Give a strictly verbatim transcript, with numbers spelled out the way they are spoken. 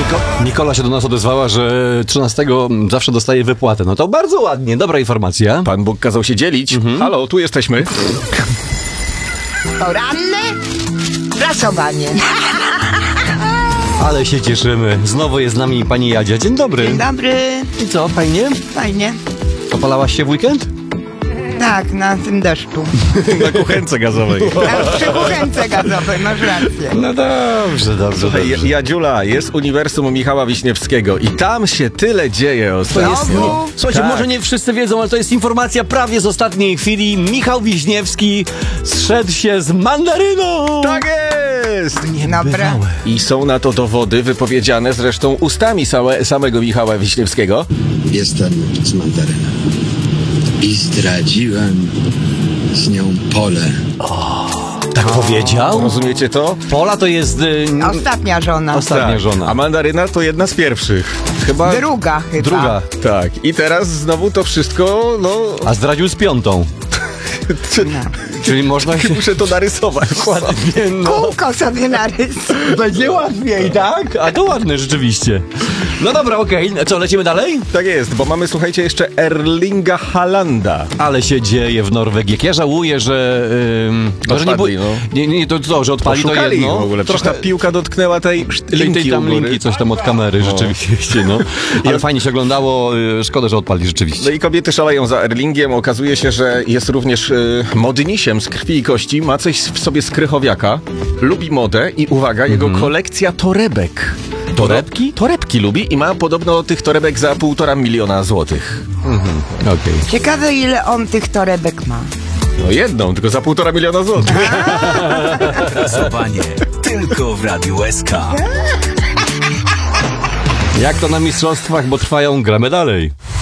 Niko- Nikola się do nas odezwała, że trzynastego zawsze dostaje wypłatę. No to bardzo ładnie, dobra informacja. Pan Bóg kazał się dzielić. Mhm. Halo, tu jesteśmy. Poranne prasowanie. Ale się cieszymy. Znowu jest z nami pani Jadzia. Dzień dobry. Dzień dobry. I co, fajnie? Fajnie. Opalałaś się w weekend? Tak, na tym deszczu. Na kuchence gazowej. Na przy kuchence gazowej, masz rację. No dobrze, dobrze. Słuchaj, dobrze. Jadziula, jest Uniwersum Michała Wiśniewskiego i tam się tyle dzieje To ostatnio. jest, Znowu? słuchajcie, Tak. może nie wszyscy wiedzą, ale to jest informacja prawie z ostatniej chwili. Michał Wiśniewski zszedł się z mandaryną. Tak jest! Dobra. I są na to dowody wypowiedziane zresztą ustami same, samego Michała Wiśniewskiego. Jestem z mandaryną i zdradziłem z nią pole. Tak powiedział? Rozumiecie to? Pola to jest y, Ostatnia żona. ostatnia Tak. żona. A mandaryna to jedna z pierwszych. Chyba... Druga chyba. Druga. Tak. I teraz znowu to wszystko, no... A zdradził z piątą. Czyli można się... Muszę to narysować. Ładnie, no. Kółko sobie narys. Będzie łatwiej, tak? A to ładne rzeczywiście. No dobra, okej. Co, lecimy dalej? Tak jest, bo mamy, słuchajcie, jeszcze Erlinga Haalanda. Ale się dzieje w Norwegii. Jak ja żałuję, że... Ym, że nie, Odpadli, bu- no. nie, nie, to co, że odpali to Poszukali jedno. w ogóle. Przecież Trochę ta piłka dotknęła tej tej, linki tej tam u góry. linki, coś tam od kamery, rzeczywiście, no. Ale fajnie się oglądało. y, Szkoda, że odpali, No rzeczywiście. i kobiety szaleją za Erlingiem. Okazuje się, że jest również y, modnisiem z krwi i kości. Ma coś w sobie z Krychowiaka. Lubi modę i uwaga, jego kolekcja torebek. Torebki? Torebki lubi i ma podobno tych torebek za półtora miliona złotych. Okej. Ciekawe, ile on tych torebek ma. No jedną, tylko za półtora miliona złotych. Głosowanie tylko w Radiu S K. Jak to na mistrzostwach, bo trwają, gramy dalej.